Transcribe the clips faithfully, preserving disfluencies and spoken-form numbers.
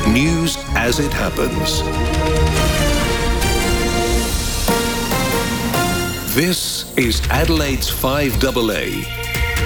News as it happens. This is Adelaide's five A A.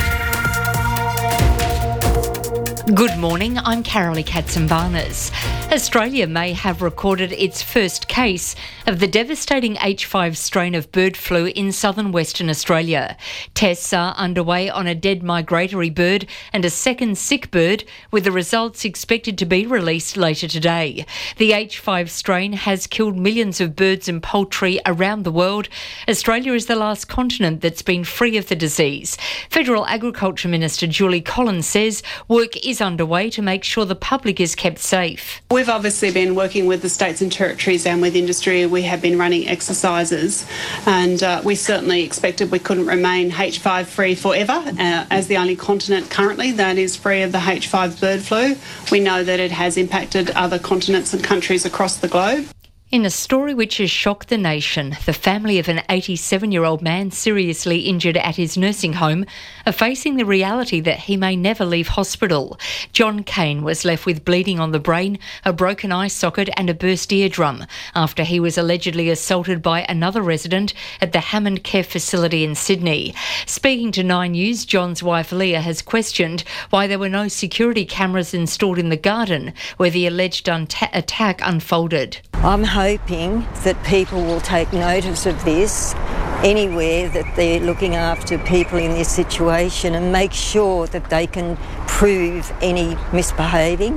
Good morning, I'm Carolee Katzenbarnes. Australia may have recorded its first case of the devastating H five strain of bird flu in southern Western Australia. Tests are underway on a dead migratory bird and a second sick bird, with the results expected to be released later today. The H five strain has killed millions of birds and poultry around the world. Australia is the last continent that's been free of the disease. Federal Agriculture Minister Julie Collins says work is underway to make sure the public is kept safe. We've obviously been working with the states and territories and with industry. We have been running exercises, and uh, we certainly expected we couldn't remain H five free forever. Uh, as the only continent currently that is free of the H five bird flu, we know that it has impacted other continents and countries across the globe. In a story which has shocked the nation, the family of an eighty-seven-year-old man seriously injured at his nursing home are facing the reality that he may never leave hospital. John Kane was left with bleeding on the brain, a broken eye socket and a burst eardrum after he was allegedly assaulted by another resident at the Hammond Care Facility in Sydney. Speaking to Nine News, John's wife Leah has questioned why there were no security cameras installed in the garden where the alleged unta- attack unfolded. I'm hoping that people will take notice of this anywhere that they're looking after people in this situation and make sure that they can prove any misbehaving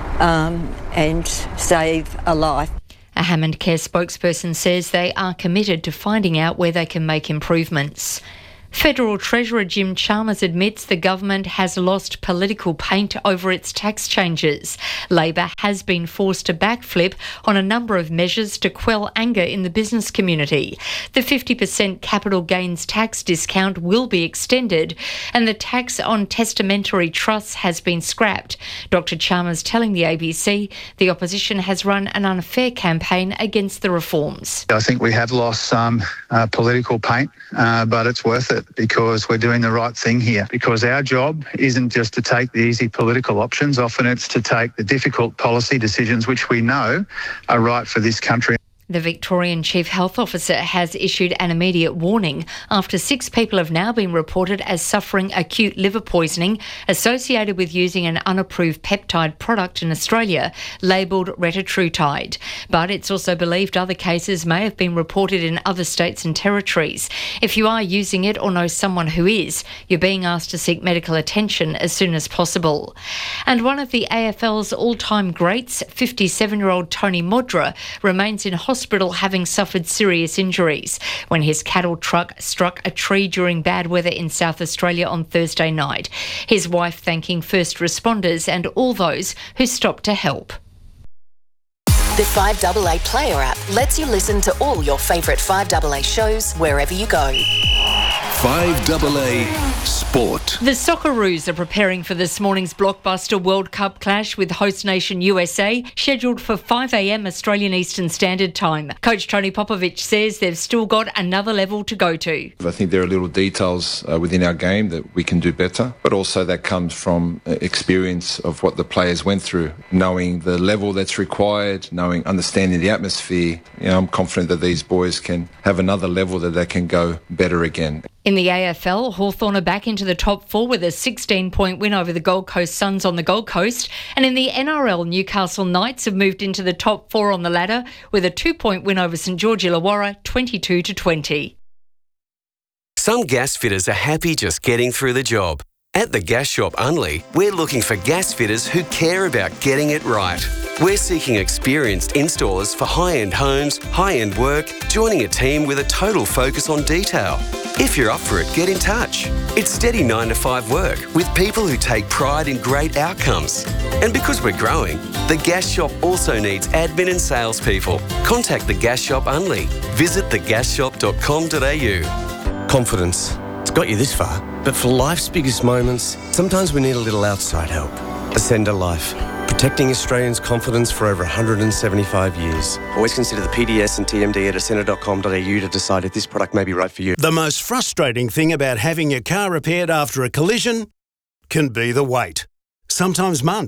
um, and save a life. A Hammond Care spokesperson says they are committed to finding out where they can make improvements. Federal Treasurer Jim Chalmers admits the government has lost political paint over its tax changes. Labor has been forced to backflip on a number of measures to quell anger in the business community. The fifty percent capital gains tax discount will be extended, and the tax on testamentary trusts has been scrapped. Doctor Chalmers telling the A B C the opposition has run an unfair campaign against the reforms. I think we have lost some uh, political paint, uh, but it's worth it, because we're doing the right thing here. Because our job isn't just to take the easy political options, often it's to take the difficult policy decisions which we know are right for this country. The Victorian Chief Health Officer has issued an immediate warning after six people have now been reported as suffering acute liver poisoning associated with using an unapproved peptide product in Australia labelled retatrutide. But it's also believed other cases may have been reported in other states and territories. If you are using it or know someone who is, you're being asked to seek medical attention as soon as possible. And one of the A F L's all-time greats, fifty-seven-year-old Tony Modra, remains in hospital hospital having suffered serious injuries when his cattle truck struck a tree during bad weather in South Australia on Thursday night. His wife thanking first responders and all those who stopped to help. The five A A Player app lets you listen to all your favourite five A A shows wherever you go. five A A Sport. The Socceroos are preparing for this morning's blockbuster World Cup clash with host nation U S A, scheduled for five a m Australian Eastern Standard Time. Coach Tony Popovic says they've still got another level to go to. I think there are little details uh, within our game that we can do better, but also that comes from uh, experience of what the players went through, knowing the level that's required, knowing, understanding the atmosphere. You know, I'm confident that these boys can have another level that they can go better again. In the A F L, Hawthorn are back into the top four with a sixteen-point win over the Gold Coast Suns on the Gold Coast. And in the N R L, Newcastle Knights have moved into the top four on the ladder with a two-point win over St George Illawarra, twenty-two to twenty. Some gas fitters are happy just getting through the job. At the Gas Shop Unley, we're looking for gas fitters who care about getting it right. We're seeking experienced installers for high-end homes, high-end work, joining a team with a total focus on detail. If you're up for it, get in touch. It's steady nine to five work with people who take pride in great outcomes. And because we're growing, the Gas Shop also needs admin and salespeople. Contact the Gas Shop Unley. Visit the gas shop dot com dot a u. Confidence. It's got you this far, but for life's biggest moments, sometimes we need a little outside help. Ascender Life. Protecting Australians' confidence for over one hundred seventy-five years. Always consider the P D S and T M D at ascender dot com dot a u to decide if this product may be right for you. The most frustrating thing about having your car repaired after a collision can be the wait. Sometimes months,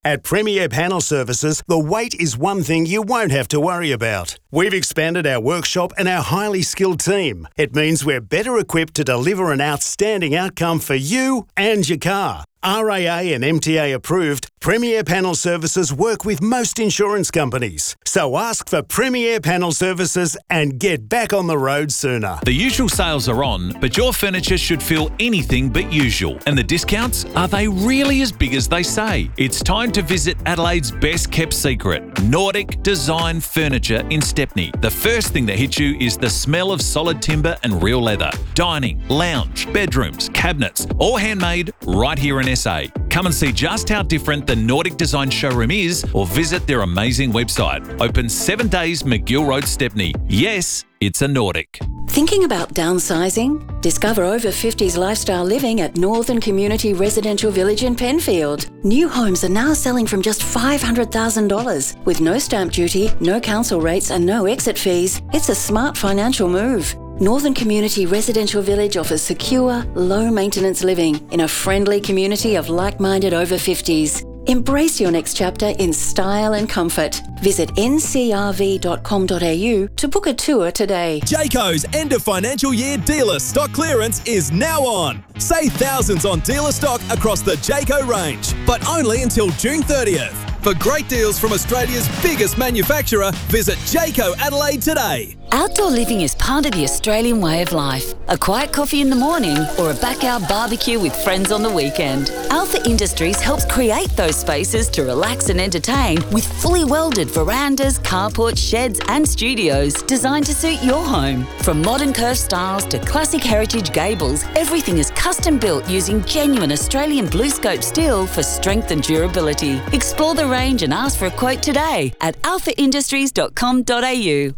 At Premier Panel Services, the wait is one thing you won't have to worry about. We've expanded our workshop and our highly skilled team. It means we're better equipped to deliver an outstanding outcome for you and your car. R A A and M T A approved, Premier Panel Services work with most insurance companies. So ask for Premier Panel Services and get back on the road sooner. The usual sales are on, but your furniture should feel anything but usual. And the discounts, are they really as big as they say? It's time to visit Adelaide's best kept secret, Nordic Design Furniture in Stepney. The first thing that hits you is the smell of solid timber and real leather. Dining, lounge, bedrooms, cabinets, all handmade right here in S A. Come and see just how different the Nordic Design showroom is or visit their amazing website. Open seven days McGill Road, Stepney. Yes, it's a Nordic. Thinking about downsizing? Discover over fifties lifestyle living at Northern Community Residential Village in Penfield. New homes are now selling from just five hundred thousand dollars. With no stamp duty, no council rates and no exit fees, it's a smart financial move. Northern Community Residential Village offers secure, low-maintenance living in a friendly community of like-minded over fifties. Embrace your next chapter in style and comfort. Visit n c r v dot com dot a u to book a tour today. Jayco's end of financial year dealer stock clearance is now on. Save thousands on dealer stock across the Jayco range, but only until June thirtieth. For great deals from Australia's biggest manufacturer, visit Jayco Adelaide today. Outdoor living is part of the Australian way of life. A quiet coffee in the morning or a backyard barbecue with friends on the weekend. Alpha Industries helps create those spaces to relax and entertain with fully welded verandas, carports, sheds and studios designed to suit your home. From modern curved styles to classic heritage gables, everything is custom built using genuine Australian BlueScope steel for strength and durability. Explore the range and ask for a quote today at alpha industries dot com dot a u.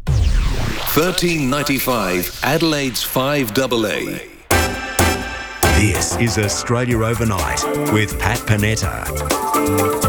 thirteen ninety-five Adelaide's five double A. This is Australia Overnight with Pat Panetta.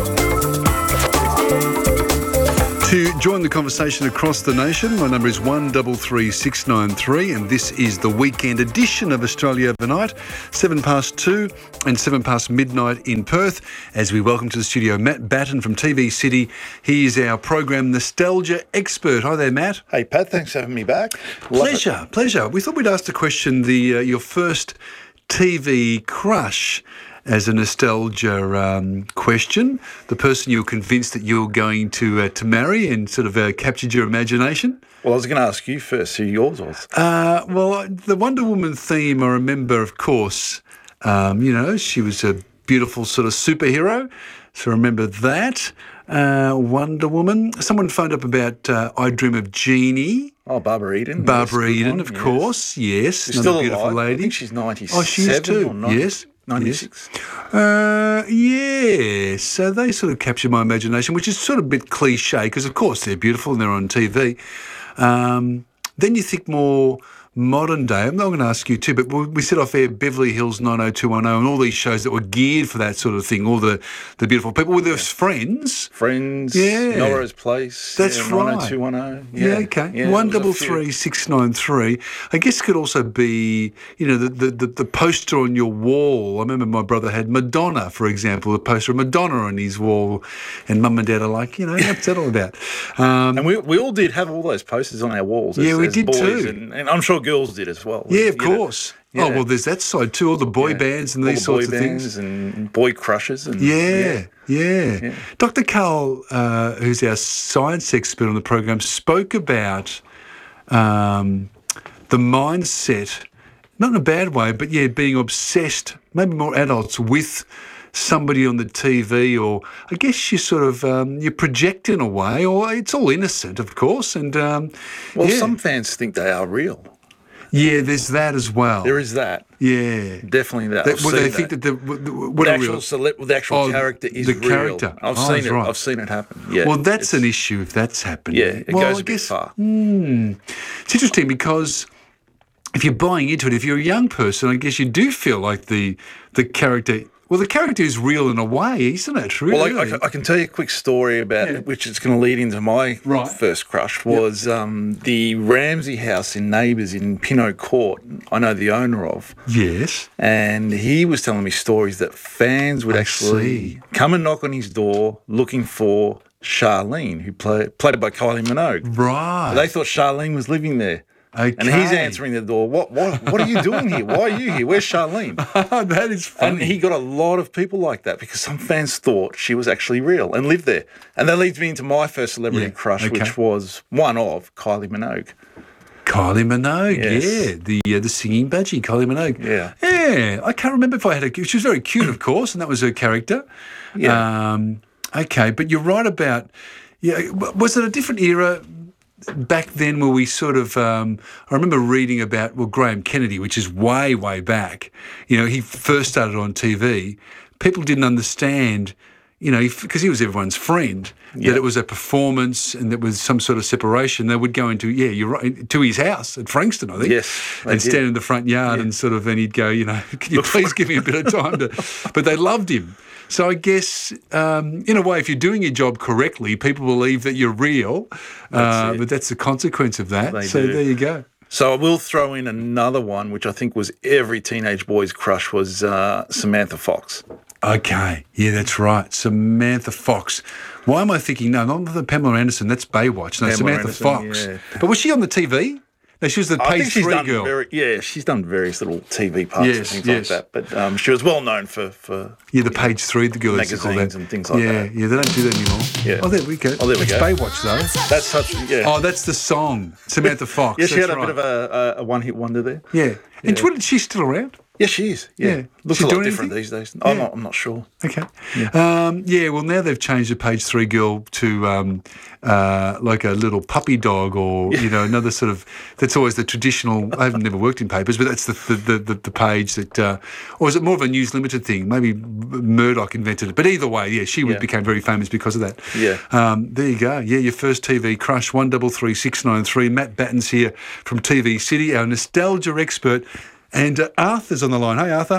To join the conversation across the nation, my number is one three three six nine three, and this is the weekend edition of Australia Overnight, seven past two and seven past midnight in Perth, as we welcome to the studio Matt Batten from T V City. He is our program nostalgia expert. Hi there, Matt. Hey, Pat. Thanks for having me back. Love pleasure, it. pleasure. We thought we'd ask the question, the uh, your first T V crush, as a nostalgia um, question, the person you were convinced that you were going to uh, to marry and sort of uh, captured your imagination? Well, I was going to ask you first who yours was. Uh, well, the Wonder Woman theme, I remember, of course, um, you know, she was a beautiful sort of superhero, so I remember that. Uh, Wonder Woman. Someone phoned up about uh, I Dream of Jeannie. Oh, Barbara Eden. Barbara yes, Eden, one, of yes. course, yes. She's still beautiful alive. lady. I think she's ninety-seven. Oh, she is too, or ninety, yes. ninety-six. Yes. Uh, yeah, so they sort of captured my imagination, which is sort of a bit cliche because, of course, they're beautiful and they're on T V. Um, then you think more modern day. I'm not going to ask you too, but we set off air Beverly Hills nine oh two one oh and all these shows that were geared for that sort of thing, all the, the beautiful people with their yeah. friends. Friends, yeah. Melrose Place. That's yeah, right. nine oh two one oh. Yeah, yeah okay. Yeah, one three three six nine three. I guess it could also be, you know, the, the, the, the poster on your wall. I remember my brother had Madonna, for example, the poster of Madonna on his wall, and Mum and Dad are like, you know, what's that all about? Um, and we we all did have all those posters on our walls. As, yeah, we as did boys, too. And, and I'm sure girls did as well. Yeah, of you course. Know, oh, well, there's that side too, all the boy yeah. bands and all these the sorts boy of bands things. and boy crushes. And, yeah, yeah. yeah. yeah. Doctor Carl, uh, who's our science expert on the program, spoke about um, the mindset, not in a bad way, but yeah, being obsessed, maybe more adults, with somebody on the T V, or I guess you sort of um, you project in a way, or it's all innocent, of course. And um, well, yeah. some fans think they are real. Yeah, there's that as well. There is that. Yeah, definitely that. that well, they that. think that the, what the a actual real, cele- the actual oh, character is the real. character. I've oh, seen it. Right. I've seen it happen. Yeah. Well, that's an issue if that's happening. Yeah, it well, goes I a bit guess, far. Hmm, it's interesting because if you're buying into it, if you're a young person, I guess you do feel like the the character Well, the character is real in a way, isn't it? Really? Well, I, I, I can tell you a quick story about Yeah. it, which is going to lead into my Right. first crush, was um, the Ramsey House in Neighbours in Pinot Court. I know the owner of. Yes. And he was telling me stories that fans would I actually see. come and knock on his door looking for Charlene, who play, played by Kylie Minogue. Right. They thought Charlene was living there. Okay. And he's answering the door. What what what are you doing here? Why are you here? Where's Charlene? That is funny. And he got a lot of people like that because some fans thought she was actually real and lived there. And that leads me into my first celebrity Yeah, crush, okay. which was one of Kylie Minogue. Kylie Minogue, Yes. yeah, the uh, the singing budgie, Kylie Minogue. Yeah. Yeah, I can't remember if I had a... She was very cute, of course, and that was her character. Yeah. Um, okay, but you're right about... Yeah, w- was it a different era back then where we sort of... Um, I remember reading about, well, Graham Kennedy, which is way, way back. You know, he first started on T V. People didn't understand... You know, because he was everyone's friend, Yeah. that it was a performance and there was some sort of separation. They would go into, yeah, you're right, to his house at Frankston, I think. Yes, they And did. stand in the front yard and sort of, and he'd go, you know, can you please give me a bit of time to, but they loved him. So I guess, um, in a way, if you're doing your job correctly, people believe that you're real, uh, it. but that's the consequence of that. They so do. there you go. So I will throw in another one, which I think was every teenage boy's crush, was uh, Samantha Fox. Okay, yeah, that's right. Samantha Fox. Why am I thinking, no, not the Pamela Anderson, that's Baywatch. No, Pamela Samantha Anderson, Fox. yeah. But was she on the T V? No, she was the I page think she's three done girl. very, yeah, she's done various little T V parts Yes, and things yes. like that. But um, she was well known for, for Yeah, the page three, the girl they used to call magazines that. and things like yeah, that. Yeah, they don't do that anymore. Yeah. Oh, there we go. Oh, there we that's go. Baywatch, though. That's such, yeah. Oh, that's the song, Samantha Fox. yeah, she that's had a right. bit of a, a, a one-hit wonder there. Yeah. And Yeah. what, she's still around? Yeah, she is. Yeah. Yeah. Looks She's a lot doing different anything? these days. I'm, Yeah. not, I'm not sure. Okay. Yeah. Um, yeah, well, now they've changed the page three girl to um, uh, like a little puppy dog or, you know, another sort of, that's always the traditional, I haven't never worked in papers, but that's the the, the, the page that, uh, or is it more of a News Limited thing? Maybe Murdoch invented it. But either way, yeah, she Yeah. became very famous because of that. Yeah. Um, there you go. Yeah, your first T V crush, one double three six nine three. Matt Batten's here from T V City, our nostalgia expert. And uh, Arthur's on the line. Hey, Arthur.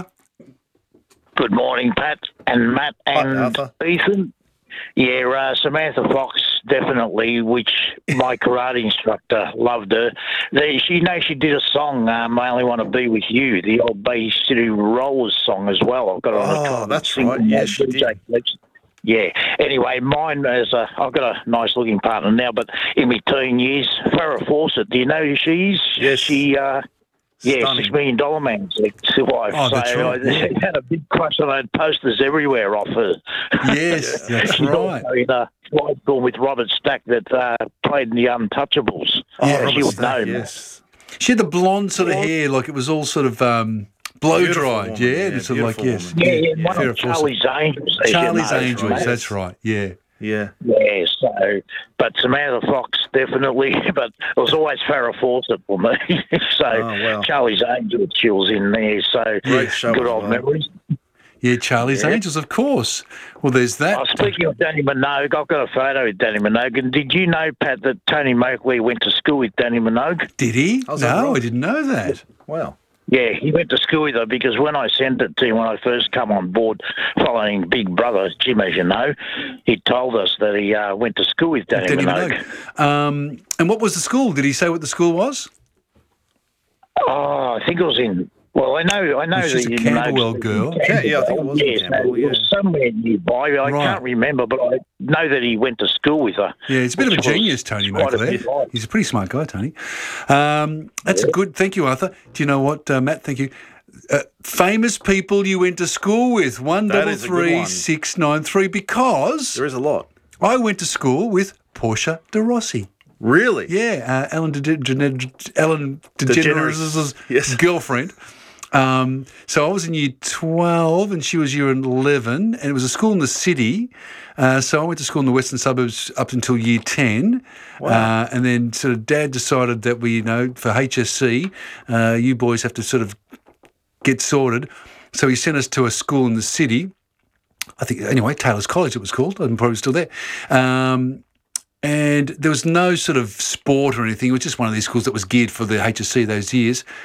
Good morning, Pat and Matt and Arthur. Ethan. Yeah, uh, Samantha Fox, definitely, which my karate instructor loved her. They, she, you know, she did a song, um, I Only Want to Be With You, the old Bay City Rollers song as well. I've got it on the Oh, top. that's Single right. Yeah, malt she D J did. collection. Yeah. Anyway, mine is a, I've got a nice looking partner now, but in my teen years, Farrah Fawcett, do you know who she is? Yes. She, uh, yeah, Stunning. Six Million Dollar Man's ex-wife. Oh, that's so right, I yeah. had a big crush on her, posters everywhere off her. Yes, that's She's right. also in a flight film with Robert Stack that uh, played in The Untouchables. Yeah, So Robert she would Stack, know. Yes. She had the blonde sort of hair, like it was all sort of um, blow Beautiful dried, woman, yeah, yeah, and sort of like yes, beautiful Yeah, yeah, one Farrah of Fawcett. Charlie's Angels. as you Charlie's know, Angels, right? that's right, yeah. Yeah. Yeah, so, but Samantha Fox, definitely, but it was always Farrah Fawcett for me. so, Oh, wow. Charlie's Angels, she was in there, so Great show good as old well. memories. Yeah, Charlie's Yeah. Angels, of course. Well, there's that. Oh, speaking of Danny Minogue, I've got a photo with Danny Minogue. And did you know, Pat, that Tony Moakley went to school with Danny Minogue? Did he? Oh, is that No, right? I didn't know that. Wow. Yeah, he went to school with her because when I sent it to him when I first come on board following Big Brother, Jim, as you know, he told us that he uh, went to school with Danny, Danny Minogue. Minogue. Um, and what was the school? Did he say what the school was? Oh, I think it was in... Well, I know, I know Well, she's that a you Camberwell know, girl. Yeah, yeah, I think it was in Yes, Camberwell, it was somewhere nearby. I Right. can't remember, but I know that he went to school with her. Yeah, he's a bit of a which was genius, Tony quite a Moakley. bit like. He's a pretty smart guy, Tony. Um, that's a good... Thank you, Arthur. Do you know what, uh, Matt? Thank you. Uh, famous people you went to school with, one That double is a good three one. six nine three. Because There is a lot. I went to school with Portia de Rossi. Really? Yeah, uh, Ellen, De- De- Ellen DeGeneres. DeGeneres' Yes. girlfriend. Um, so I was in year twelve and she was year eleven, and it was a school in the city. Uh, so I went to school in the western suburbs up until year ten. Wow. Uh, and then sort of Dad decided that we, you know, for H S C, uh, you boys have to sort of get sorted. So he sent us to a school in the city. I think, anyway, Taylor's College it was called. I'm probably still there. Um, and there was no sort of sport or anything. It was just one of these schools that was geared for the H S C those years.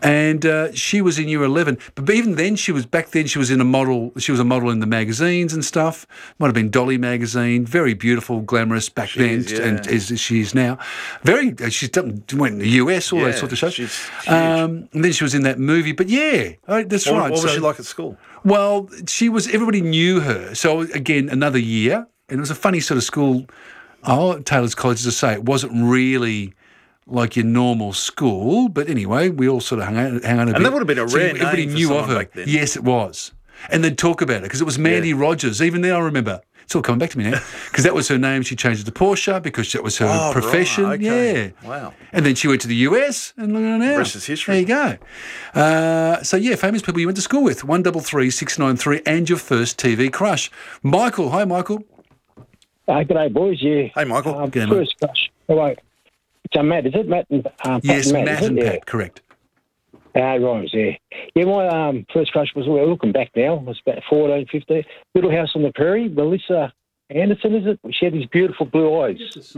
And uh, she was in year eleven. But even then, she was back then, she was in a model, she was a model in the magazines and stuff. Might have been Dolly magazine. Very beautiful, glamorous back She then, is, yeah. and as she is now. Very, she's done, went to the U S, all Yeah, those sorts of shows. she's huge. Um, and then she was in that movie. But yeah, oh, that's What, right. what was So- she like at school? Well, she was, everybody knew her. So again, another year. And it was a funny sort of school. Oh, Taylor's College, as I say, it wasn't really like your normal school. But anyway, we all sort of hung out, hung out a bit. And that would have been a So rare everybody name for knew of someone her. back then. Yes, it was. And they'd talk about it because it was Mandy Yeah. Rogers. Even then, I remember. It's all coming back to me now. Because that was her name. She changed it to Portia because that was her Oh, right, profession. okay. Yeah. Wow. And then she went to the U S and look at her now. Rest is history. There you go. Uh, so, yeah, famous people you went to school with. one three three, six nine three and your first T V crush. Michael. Hi, Michael. Uh, g'day, boys. Yeah. Hey, Michael. Um, G'day, mate. first crush. Oh, wait. It's uh, Matt, is it? Matt and, um, Pat Yes, and Matt, Matt is and it? Pat, correct. Yeah. Uh, rhymes, yeah. Yeah, my um, first crush was, well, looking back now, it was about fourteen, fifteen. Little House on the Prairie, Melissa Anderson, is it? She had these beautiful blue eyes.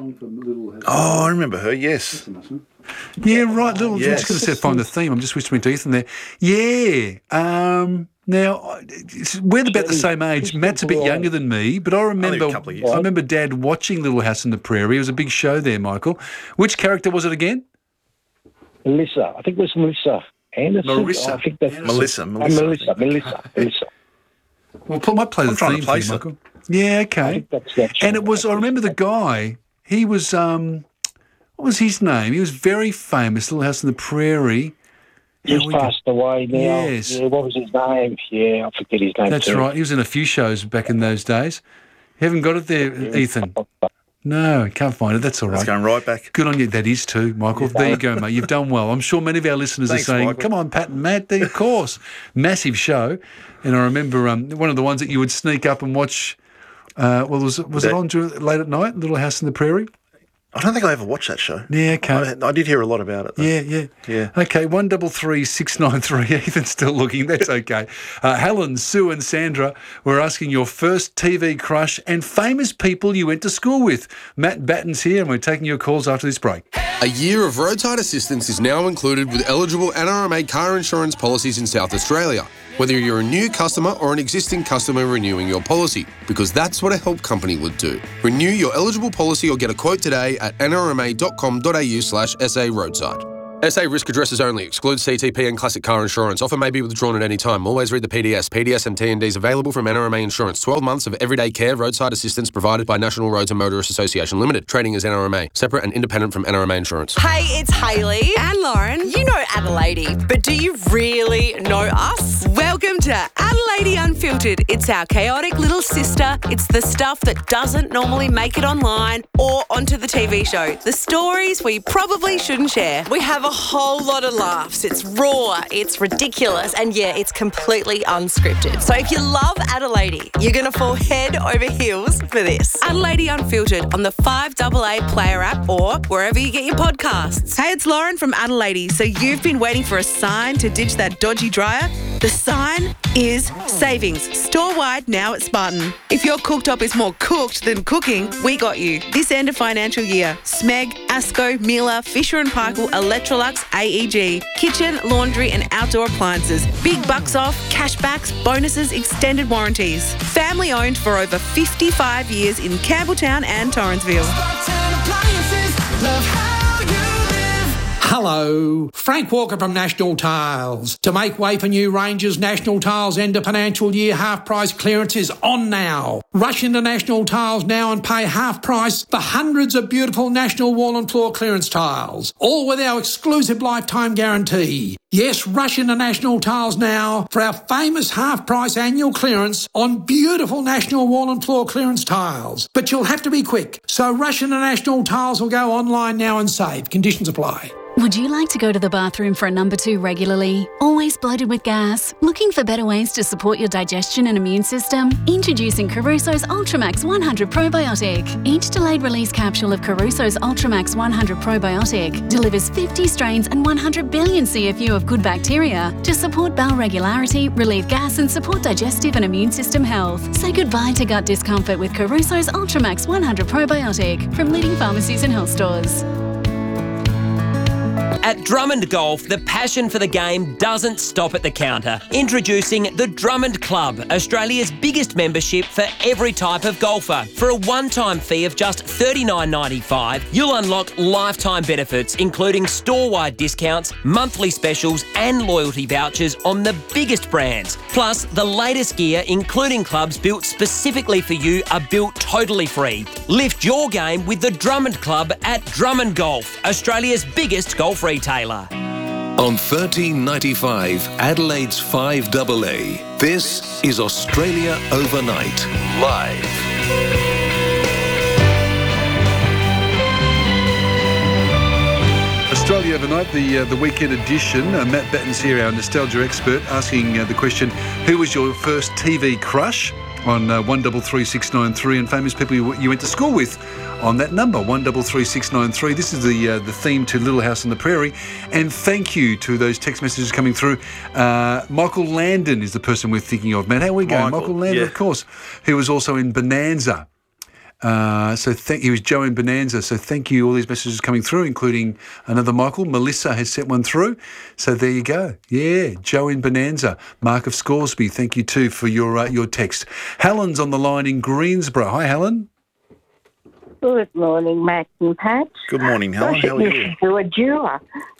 Oh, I remember her, yes. Yeah, right. Little, I'm Yes. just going to say find the theme. I'm just whispering to Ethan there. Yeah. Um, now, we're about the same age. Matt's a bit younger than me, but I remember couple of years. I remember Dad watching Little House on the Prairie. It was a big show there, Michael. Which character was it again? Melissa. I think it was Melissa Anderson. Marissa. I think that's Melissa, Uh, Melissa, Melissa, Melissa, Melissa. Well, I might play I'm the trying to theme for place you, it. Michael. Yeah, okay. That's, that's And it was, I remember the guy, he was, um, what was his name? He was very famous, Little House on the Prairie. He's Yeah, we passed away now. Yes. Yeah, what was his name? Yeah, I forget his name. That's too. right. He was in a few shows back in those days. You haven't got it there, Ethan? No, can't find it. That's all right. It's going right back. Good on you. That is too, Michael. There you go, mate. You've done well. I'm sure many of our listeners Thanks, are saying, Michael. come on, Pat and Matt. Of course. Massive show. And I remember um, one of the ones that you would sneak up and watch, uh, well, was, was it That- on during, late at night, Little House on the Prairie? I don't think I ever watched that show. Yeah, okay. I, I did hear a lot about it, though. Yeah, yeah. Yeah. Okay, one double three six nine three. Ethan's still looking. That's okay. Uh, Helen, Sue, and Sandra, we're asking your first T V crush and famous people you went to school with. Matt Batten's here, and we're taking your calls after this break. A year of roadside assistance is now included with eligible N R M A car insurance policies in South Australia, whether you're a new customer or an existing customer renewing your policy, because that's what a help company would do. Renew your eligible policy or get a quote today at n r m a dot com dot a u slash s a roadside. S A risk addresses only. Excludes C T P and classic car insurance. Offer may be withdrawn at any time. Always read the P D S. P D S and T and Ds available from N R M A Insurance. twelve months of everyday care roadside assistance provided by National Roads and Motorists Association Limited. Trading as N R M A. Separate and independent from N R M A Insurance. Hey, it's Hayley and Lauren. You know Adelaide, but do you really know us? Welcome to Adelaide Unfiltered. It's our chaotic little sister. It's the stuff that doesn't normally make it online or onto the T V show. The stories we probably shouldn't share. We have a whole lot of laughs. It's raw, it's ridiculous, and yeah, it's completely unscripted. So if you love Adelaide, you're going to fall head over heels for this. Adelaide Unfiltered on the five A A Player app or wherever you get your podcasts. Hey, it's Lauren from Adelaide. So you've been waiting for a sign to ditch that dodgy dryer? The sign is savings. Store-wide now at Spartan. If your cooktop is more cooked than cooking, we got you. This end of financial year, Smeg, Asco, Miele, Fisher and Paykel, Electrolux, A E G, kitchen, laundry and outdoor appliances. Big bucks off, cashbacks, bonuses, extended warranties. Family owned for over fifty-five years in Campbelltown and Torrensville. Hello, Frank Walker from National Tiles. To make way for new ranges, National Tiles end of financial year half price clearance is on now. Rush into National Tiles now and pay half price for hundreds of beautiful National wall and floor clearance tiles, all with our exclusive lifetime guarantee. Yes, rush into National Tiles now for our famous half price annual clearance on beautiful National wall and floor clearance tiles. But you'll have to be quick, so rush into National Tiles or go online now and save. Conditions apply. Would you like to go to the bathroom for a number two regularly? Always bloated with gas? Looking for better ways to support your digestion and immune system? Introducing Caruso's Ultramax one hundred Probiotic. Each delayed release capsule of Caruso's Ultramax one hundred Probiotic delivers fifty strains and one hundred billion C F U of good bacteria to support bowel regularity, relieve gas and support digestive and immune system health. Say goodbye to gut discomfort with Caruso's Ultramax one hundred Probiotic from leading pharmacies and health stores. At Drummond Golf, the passion for the game doesn't stop at the counter. Introducing the Drummond Club, Australia's biggest membership for every type of golfer. For a one-time fee of just thirty-nine ninety-five, you'll unlock lifetime benefits, including store-wide discounts, monthly specials and loyalty vouchers on the biggest brands. Plus, the latest gear, including clubs built specifically for you, are built totally free. Lift your game with the Drummond Club at Drummond Golf, Australia's biggest golf retailer. On thirteen ninety-five, Adelaide's five A A, this is Australia Overnight, live. Australia Overnight, the uh, the weekend edition. Uh, Matt Batten's here, our nostalgia expert, asking uh, the question, who was your first T V crush? On uh, one three three six nine three, and famous people you, you went to school with on that number, one three three six nine three. This is the uh, the theme to Little House on the Prairie. And thank you to those text messages coming through. Uh, Michael Landon is the person we're thinking of. Matt, how are we going? Michael, Michael Landon, yeah. of course, who was also in Bonanza. Uh, so thank he was Joe in Bonanza. So thank you. All these messages coming through, including another Michael. Melissa has sent one through. So there you go. Yeah, Joe in Bonanza. Mark of Scoresby, thank you too for your uh, your text. Helen's on the line in Greensborough. Hi, Helen. Good morning, Matt and Pat. Good morning, Helen. How are you? You're a doer.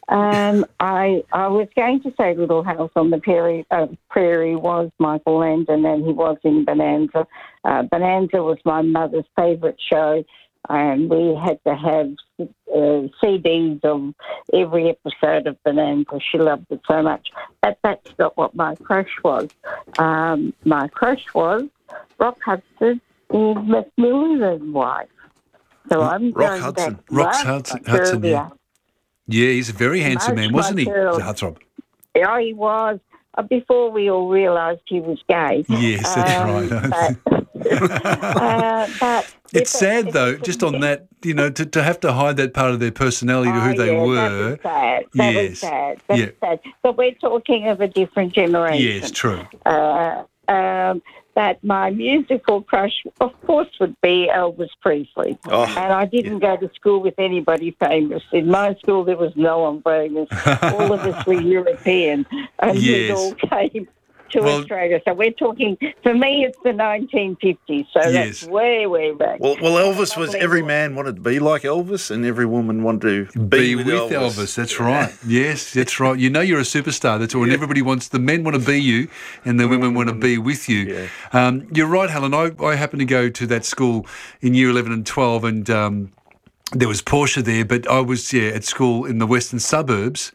Um, I I was going to say Little House on the Prairie, uh, Prairie was Michael Landon, and he was in Bonanza. Uh, Bonanza was my mother's favourite show, and we had to have uh, C Ds of every episode of Bonanza. She loved it so much. But that's not what my crush was. Um, my crush was Rock Hudson in Macmillan's wife. So I'm Rock going Hudson. back Rock much Hudson, Hudson yeah. Yeah, he's a very handsome Much man, wasn't he? like Earl. The heartthrob. Yeah, he was. Uh, before we all realised he was gay. Yes, that's Um, right. But, uh, but It's sad, though, just on that, you know, to, to have to hide that part of their personality to who Oh, they yeah, were. That was sad. That yes. was sad. That's yeah. sad. But we're talking of a different generation. Yes, true. Uh, um, that my musical crush, of course, would be Elvis Presley. Oh, and I didn't go to school with anybody famous. In my school, there was no one famous. All of us were European, and Yes. we all came to Well- Australia. So we're talking, for me, it's the nineteen fifties. So Yes. that's way, way back. Well, well, Elvis was, every man wanted to be like Elvis, and every woman wanted to be, Be with Elvis. Elvis. That's right. Yes, that's right. You know you're a superstar. That's when everybody wants, the men want to be you and the women want to be with you. Um, you're right, Helen. I, I happened to go to that school in year eleven and twelve, and um, there was Portia there, but I was yeah at school in the western suburbs.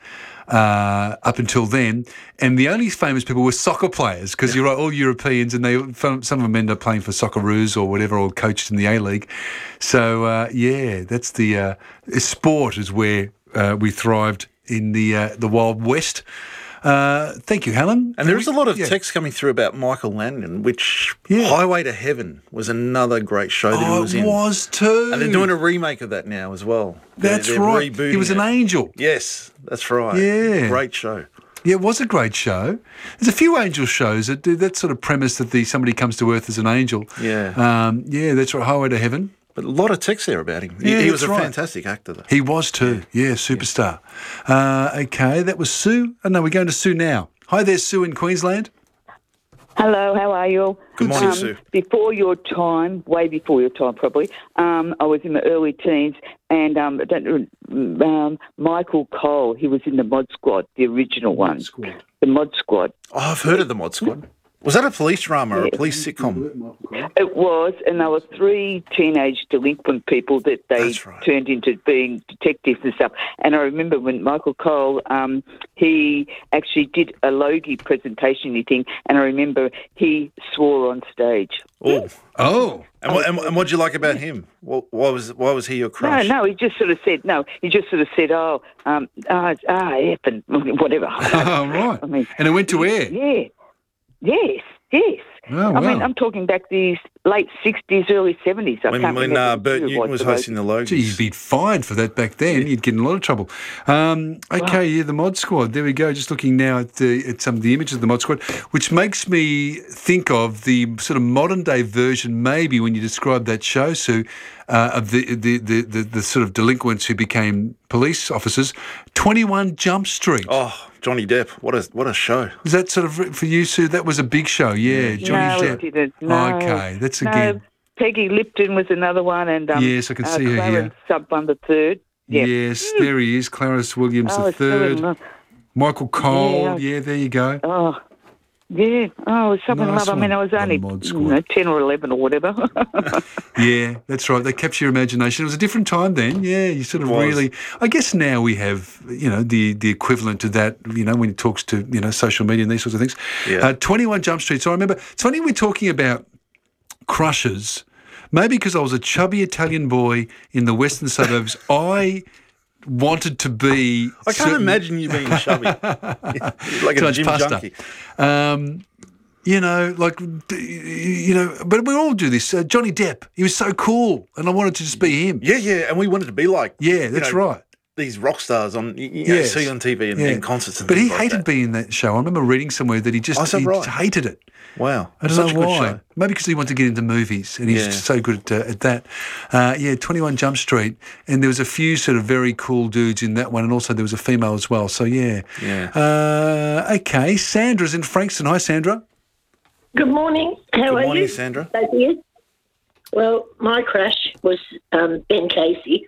Uh, up until then, and the only famous people were soccer players, because you're right, all Europeans, and they some of them end up playing for Socceroos or whatever, or coached in the A League. So uh, yeah, that's the uh, sport is where uh, we thrived in the uh, the Wild West. Uh, thank you, Helen. And there is a lot of Yeah. text coming through about Michael Landon, which Highway to Heaven was another great show that Oh, he was it in. was too. And they're doing a remake of that now as well. They're- That's they're right. rebooting He was an it. angel. Yes, that's right. Yeah. Great show. Yeah, it was a great show. There's a few angel shows that do that sort of premise that the somebody comes to earth as an angel. Yeah. Um, yeah, that's right. Highway to Heaven. But a lot of text there about him. He, Yeah, he was a that's right. fantastic actor, though. He was too. Yeah, superstar. Uh, okay, that was Sue. Oh, no, we're going to Sue now. Hi there, Sue in Queensland. Hello, how are you all? Good morning, um, Sue. Before your time, way before your time probably, um, I was in the early teens, and um, I don't, um, Michael Cole, he was in the Mod Squad, the original one. The Mod Squad. Oh, I've heard of the Mod Squad. Was that a police drama or a police sitcom? It was, and there were three teenage delinquent people that they turned into being detectives and stuff. And I remember when Michael Cole, um, he actually did a Logie presentation thing, and I remember he swore on stage. Oh. Oh. And, what, and, and what did you like about him? Why why was why was he your crush? No, no, he just sort of said, no, he just sort of said, oh, um, ah, ah, F and whatever. Oh, right. I mean, and it went to air. Yeah. Yes. Yes. Oh, I mean, wow. I'm talking back the late sixties, early seventies. I When, can't when remember uh, who Bert it Newton was the most- hosting the Logies. Gee, you'd be fined for that back then. You'd get in a lot of trouble. Um, okay, yeah, the Mod Squad. There we go. Just looking now at, the, at some of the images of the Mod Squad, which makes me think of the sort of modern day version, maybe when you describe that show, Sue, uh, of the, the, the, the, the sort of delinquents who became police officers. twenty-one Jump Street. Oh, Johnny Depp. What a what a show. Is that sort of for you, Sue? That was a big show, yeah. Johnny no, Depp. it didn't. No. Okay, that's No, again. Peggy Lipton was another one, and um, Yes, I can uh, see her here. Clarence Subban the third. Yeah. Yes, there he is. Clarence Williams Oh, the it's still in third. love. Michael Cole. Yeah. Yeah, there you go. Oh, yeah. Oh, I was something Nice love. I mean, one, I was the only Mod you Squad. know, ten or eleven or whatever. Yeah, that's right. They capture your imagination. It was a different time then. Yeah, you sort of It was. really. I guess now we have, you know, the the equivalent to that. You know, when it talks to you know social media and these sorts of things. Yeah. Uh, twenty-one Jump Street. So I remember. It's funny we're talking about crushes. Maybe because I was a chubby Italian boy in the western suburbs, I wanted to be. I can't certain- imagine you being chubby. like Too a much gym pasta. junkie. Um, you know, like, d- you know, but we all do this. Uh, Johnny Depp, he was so cool, and I wanted to just be him. Yeah, yeah, and we wanted to be like. Yeah, you that's know, right. These rock stars on you, you know, Yes. see on T V and, Yeah. and concerts and But he things like hated that. being in that show. I remember reading somewhere that he just, Oh, is that he right? just hated it. Wow, I don't such know a good why. show. Maybe because he wanted to get into movies, and he's Yeah. just so good at, uh, at that. Uh, yeah, twenty-one Jump Street, and there was a few sort of very cool dudes in that one, and also there was a female as well. So yeah, Yeah. Uh, okay, Sandra's in Frankston. Hi, Sandra. Good morning. How Good are morning, you? Sandra. Both of you? Well, my crush was um, Ben Casey.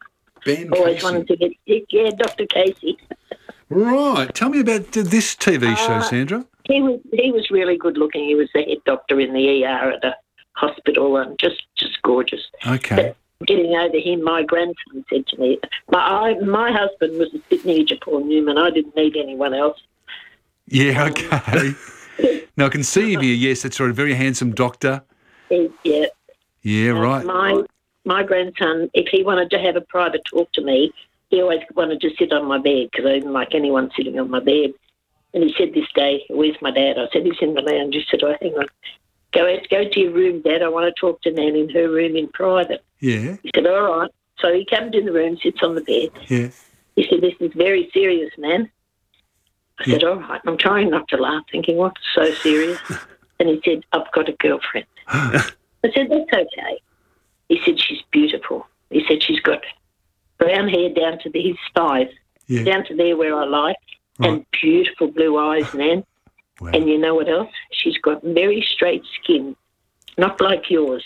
Ben Always Casey. wanted to get sick. Yeah, Doctor Casey. Right. Tell me about th- this T V show, Uh, Sandra. He was he was really good looking. He was the head doctor in the E R at a hospital, and just just gorgeous. Okay. Getting over him, my grandson said to me, "My I, my husband was a bit near Paul Newman. I didn't need anyone else." Yeah, okay. Now I can see him here. Yes, that's right. A very handsome doctor. He, yeah. Yeah, Uh, right. My my grandson, if he wanted to have a private talk to me, he always wanted to sit on my bed because I didn't like anyone sitting on my bed. And he said this day, "Where's my dad?" I said, "He's in the lounge." He said, "Oh, hang on. Go out, go to your room, Dad. I want to talk to Nan in her room in private." Yeah, He said, "All right." So he comes in the room, sits on the bed. yeah. He said, "This is very serious, man." I said, "All right." I'm trying not to laugh, thinking, "What's so serious?" And he said, "I've got a girlfriend." I said, "That's okay." He said, "She's beautiful." He said, "She's got brown hair down to the, his thighs, Yeah. down to there where I like, and beautiful blue eyes, Nan. And you know what else? She's got very straight skin, not like yours."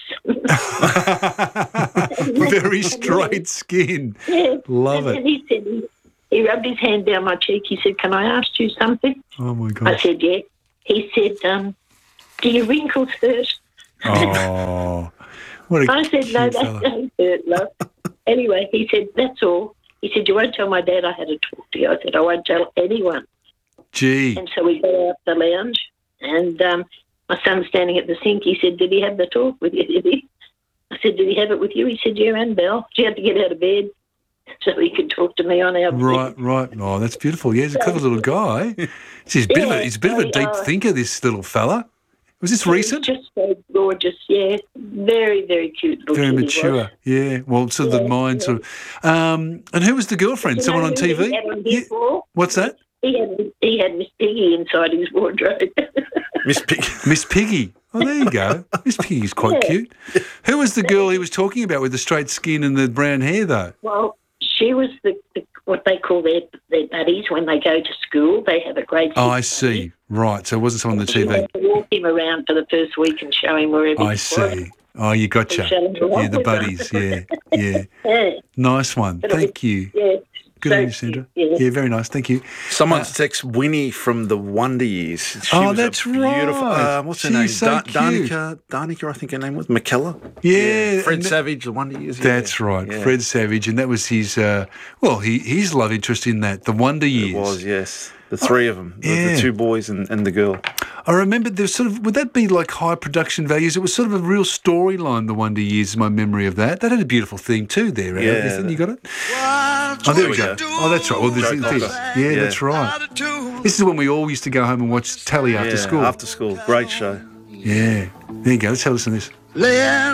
Very straight skin. Yeah. Love and it. then he said, he, he rubbed his hand down my cheek. He said, "Can I ask you something?" Oh my I gosh. said, "Yeah." He said, um, "Do your wrinkles hurt?" Oh, what a I said, "No, cute they fella. don't hurt, love." Anyway, he said, "That's all." He said, "You won't tell my dad I had a talk to you." I said, "I won't tell anyone." Gee. And so we got out the lounge, and um, my son's standing at the sink. He said, "Did he have the talk with you, did he?" I said, "Did he have it with you?" He said, "Yeah, and Belle." She had to get out of bed so he could talk to me on our bed. Right, right. Oh, that's beautiful. Yeah, he's a clever little guy. He's a bit of a, Yeah, he's a bit of a so, deep uh, thinker, this little fella. Was this recent? Just so gorgeous, yeah. Very, very cute little Very kid he mature. was. Yeah. Well, sort of the Yeah, mind sort of. Um, and who was the girlfriend? You Someone know on who T he V? had on his wall? What's that? He had he had Miss Piggy inside his wardrobe. Miss Piggy. Miss Piggy. Oh, there you go. Miss Piggy's quite Yeah. cute. Who was the girl he was talking about with the straight skin and the brown hair, though? Well, she was the, the what they call their their buddies when they go to school. They have a great. Oh, I see. Right. So it wasn't someone on the T She V. had to walk him around for the first week and show him wherever. I he see. Oh, you gotcha. And fell in love Yeah, the with her. buddies. Yeah, yeah. Yeah. Nice one. But it Thank was- you. Yeah. Good so on you, Sandra. cute, Yeah, very nice. Thank you. Someone Uh, texts Winnie from the Wonder Years. She Oh, was a that's beautiful, right. Uh, what's her She's name? so Da- cute. Danica, Danica, I think her name was. McKellar. Yeah, Fred and that- Savage, the Wonder Years. yeah. That's right, Yeah. Fred Savage, and that was his. Uh, well, he his love interest in that, the Wonder Years. It was, yes. The three of them, the, Yeah. the two boys and, and the girl. I remember there was sort of, would that be like high production values? It was sort of a real storyline, The Wonder Years, is my memory of that. That had a beautiful theme too there, Yeah. Ethan, you got it? Oh, there we go. Oh, that's right. Well, this is, this. Yeah, Yeah. that's right. This is when we all used to go home and watch telly after Yeah, school. After school. Great show. Yeah. There you go. Let's have a listen to this. Laying